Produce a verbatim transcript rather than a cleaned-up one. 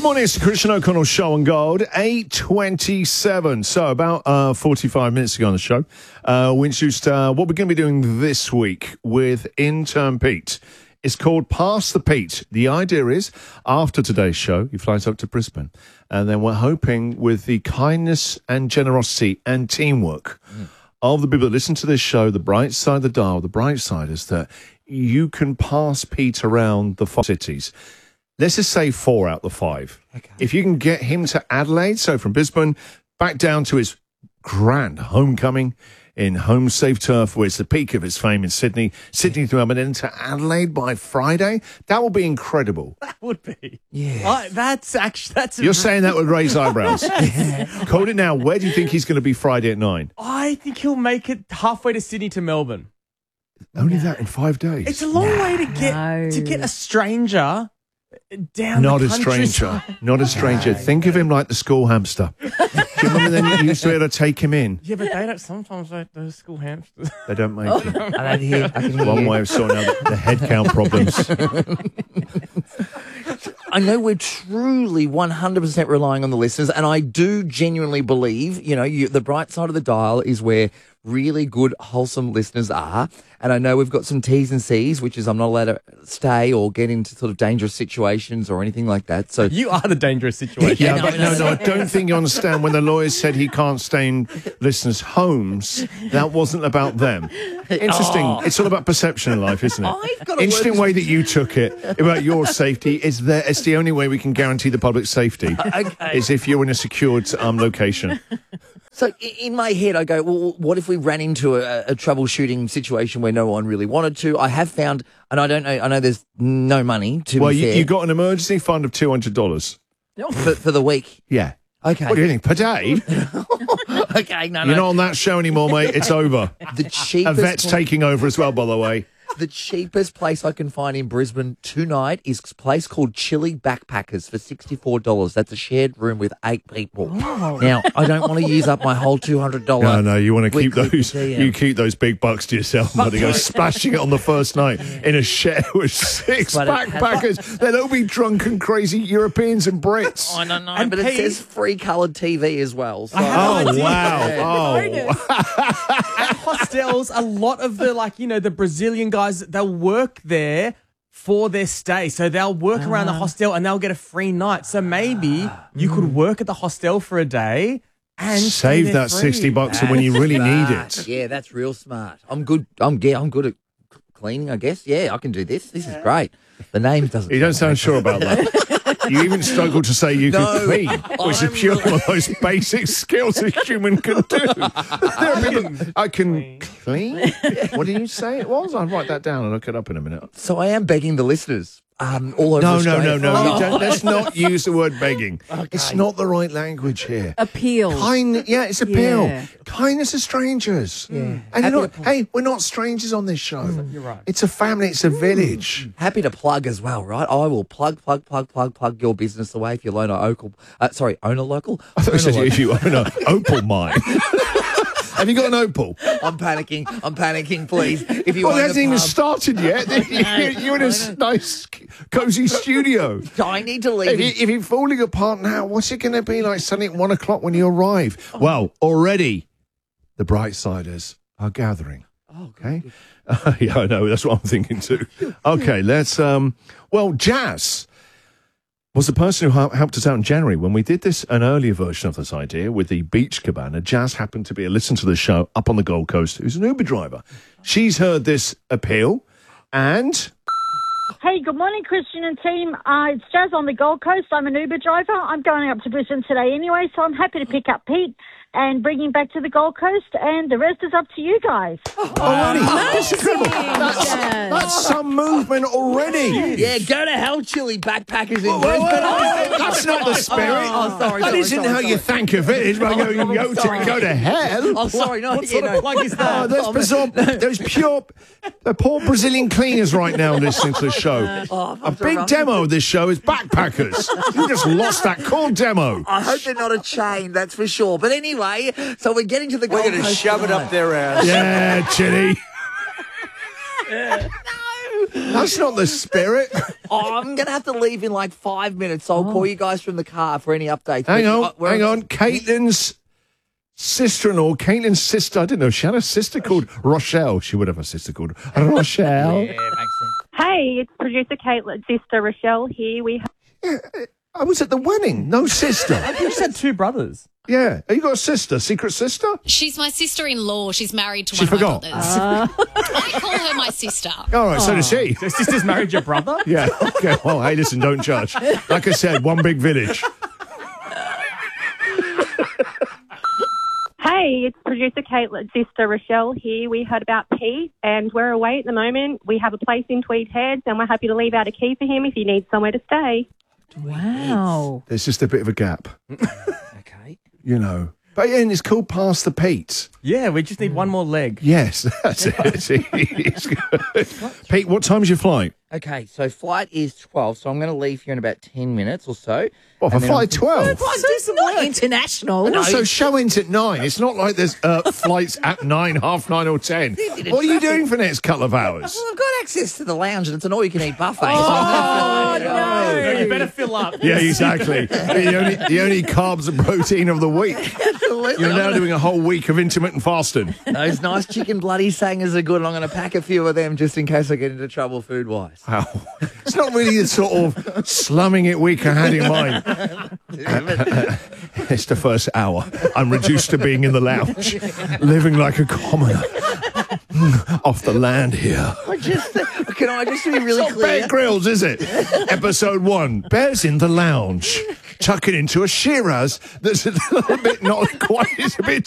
Good morning, it's the Christian O'Connell Show on Gold, eight twenty-seven. So about uh, forty-five minutes ago on the show, uh, we introduced uh, what we're going to be doing this week with intern Pete. It's called Pass the Pete. The idea is, after today's show, he flies up to Brisbane, and then we're hoping with the kindness and generosity and teamwork mm. of the people that listen to this show, the bright side of the dial, the bright side is that you can pass Pete around the five cities. Let's just say four out of the five. Okay. If you can get him to Adelaide, so from Brisbane back down to his grand homecoming in home safe turf, where it's the peak of his fame in Sydney, Sydney to Melbourne, and to Adelaide by Friday, that will be incredible. That would be. Yeah. Uh, that's actually, that's. You're saying that with raised eyebrows. Yeah. Call it now. Where do you think he's going to be Friday at nine? I think he'll make it halfway to Sydney to Melbourne. Only that in five days. It's a long no. way to get no. to get a stranger down Not the a stranger. Not a stranger. No. Think of him like the school hamster. Do you remember then you used to be able to take him in? Yeah, but they don't sometimes like the school hamsters. They don't make oh, it. I don't hear. I can hear One you. way of sorting out the head count problems. I know we're truly one hundred percent relying on the listeners, and I do genuinely believe, you know, you, the bright side of the dial is where really good, wholesome listeners are. And I know we've got some T's and C's, which is I'm not allowed to stay or get into sort of dangerous situations or anything like that. So you are the dangerous situation. Yeah, but no, no, I don't think you understand. When the lawyers said he can't stay in listeners' homes, that wasn't about them. Interesting. Oh. It's all about perception in life, isn't it? I've got Interesting way that you took it about your safety. Is there? It's the only way we can guarantee the public safety. Okay. Is if you're in a secured um, location. So in my head, I go, well, what if we ran into a, a troubleshooting situation where no one really wanted to? I have found, and I don't know, I know there's no money to well, be you, fair. you got an emergency fund of two hundred dollars. For, for the week? Yeah. Okay. What do you think? Per day? Okay, no, no. You're not on that show anymore, mate. It's over. The cheapest... A vet's taking over as well, by the way. The cheapest place I can find in Brisbane tonight is a place called Chili Backpackers for sixty-four dollars. That's a shared room with eight people. Oh. Now, I don't want to use up my whole two hundred dollars. No, no, you want to keep those. You keep those big bucks to yourself. But they go splashing it on the first night in a shed with six but backpackers. They'll all be drunken, crazy Europeans and Brits. I don't know, and but Pete, it says free coloured T V as well. So. Oh, no wow. Yeah. Oh. At hostels, a lot of the, like, you know, the Brazilian guys, they'll work there for their stay. So they'll work uh, around the hostel and they'll get a free night. So maybe uh, you mm. could work at the hostel for a day and save that free. sixty bucks That's when you really smart. need it. Yeah, that's real smart. I'm good. I'm yeah, I'm good at cleaning, I guess. Yeah, I can do this. This is great. The name doesn't. You don't sound sure about that. You even struggle to say you no, can clean, which is pure one of those basic skills a human can do. There are people, I can clean. What did you say it was? I'll write that down and look it up in a minute. So I am begging the listeners. Um, all over no, Australia. no, no, no, oh. you don't, let's not use the word begging. Okay. It's not the right language here. Appeal. Kind, yeah, it's appeal. Yeah. Kindness to strangers. Yeah. And you're not, hey, we're not strangers on this show. Mm, you're right. It's a family, it's a village. Happy to plug as well, right? I will plug, plug, plug, plug, plug your business away if you own a local. Uh, sorry, own a local? I thought you said local. if you own an opal mine. Have you got an opal? I'm panicking. I'm panicking, please. If you well, own it hasn't a even pub. started yet. You're in a nice, cosy studio. I need to leave. If, you, if you're falling apart now, what's it going to be like suddenly at one o'clock when you arrive? Oh. Well, already the Brightsiders are gathering. Oh, okay. Uh, yeah, I know. That's what I'm thinking too. Okay, let's. Um. Well, Jazz was the person who helped us out in January when we did this, an earlier version of this idea with the beach cabana. Jazz happened to be a listener to the show up on the Gold Coast, who's an Uber driver. She's heard this appeal and... Hey, good morning, Christian and team. Uh, it's Jazz on the Gold Coast. I'm an Uber driver. I'm going up to Brisbane today anyway, so I'm happy to pick up Pete and bring him back to the Gold Coast, and the rest is up to you guys. Oh, already? That's incredible. That's, that's some movement already. Yeah, go to hell, Chili Backpackers in Whoa, whoa, Brisbane. whoa, whoa. That's not the spirit. Oh, oh, sorry, That sorry, isn't sorry, how sorry. you think of it. It's by going, Oh, go, to, sorry. go to hell. Oh, sorry, no. What yeah, sort no. of plug is that? Oh, there's, bizarre, there's pure, the poor Brazilian cleaners right now listening to the show. Oh, a big rough. demo of this show is Backpackers. You just lost that cool demo. I hope they're not a chain, that's for sure. But anyway, so we're getting to the Gold We're going to Coast shove tonight. it up their ass. Yeah, Chitty. No. That's not the spirit. Oh, I'm going to have to leave in like five minutes. So I'll call you guys from the car for any updates. Hang But, on, uh, we're hang on. Caitlin's sister-in-law, Caitlin's sister, I didn't know, she had a sister called Rochelle. She would have a sister called Rochelle. Yeah, makes sense. Hey, it's producer Caitlin's sister Rochelle here. We I was at the wedding. No sister. You just had two brothers. Yeah. Have you got a sister? Secret sister? She's my sister-in-law. She's married to She one forgot. of my brothers. I call her my sister. All right, so does she. So sister's married your brother? Yeah. Okay. Well, hey, listen, don't judge. Like I said, one big village. Hey, it's producer Caitlin's sister Rochelle here. We heard about Pete and we're away at the moment. We have a place in Tweed Heads and we're happy to leave out a key for him if he needs somewhere to stay. Wow. There's just a bit of a gap, Okay. you know. But yeah, and it's called Past the Pete. Yeah, we just need one more leg. Yes, that's it. It's good. Pete, what time's your flight? Okay, so flight is twelve, so I'm going to leave here in about ten minutes or so. What, for And then flight twelve? It's not international. No, so show ends at nine. It's not like there's uh, flights at nine, half nine or ten. What are you doing for the next couple of hours? Well, I've got access to the lounge and it's an all-you-can-eat buffet. Oh, so no. You better fill up. Yeah, exactly. the, only, the only carbs and protein of the week. Absolutely. You're now doing a whole week of intermittent fasting. Those nice chicken bloody sangers are good, and I'm going to pack a few of them just in case I get into trouble food-wise. Wow. It's not really the sort of slumming it week I had in mind. It's the first hour. I'm reduced to being in the lounge, living like a commoner. Off the land here. I just, can I just be really It's not clear? Bear Grylls, is it? Episode one. Bear's in the lounge. Chuck it into a Shiraz that's a little bit not quite, it's a bit